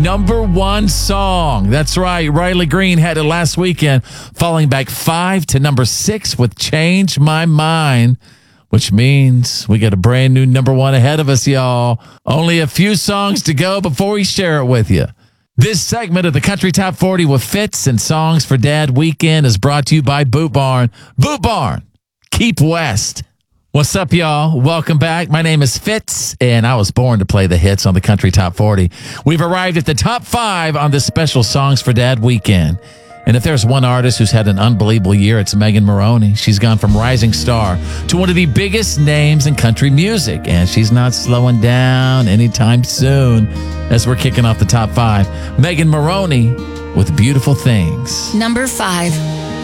number one song. That's right. Riley Green had it last weekend, falling back 5 to number 6 with Change My Mind, which means we got a brand new number one ahead of us, y'all. Only a few songs to go before we share it with you. This segment of the Country Top 40 with Fitz and Songs for Dad Weekend is brought to you by Boot Barn. Boot Barn, keep west. What's up, y'all? Welcome back. My name is Fitz, and I was born to play the hits on the Country Top 40. We've arrived at the top 5 on this special Songs for Dad weekend. And if there's one artist who's had an unbelievable year, it's Megan Moroney. She's gone from rising star to one of the biggest names in country music, and she's not slowing down anytime soon. As we're kicking off the top 5, Megan Moroney with Beautiful Things. Number 5.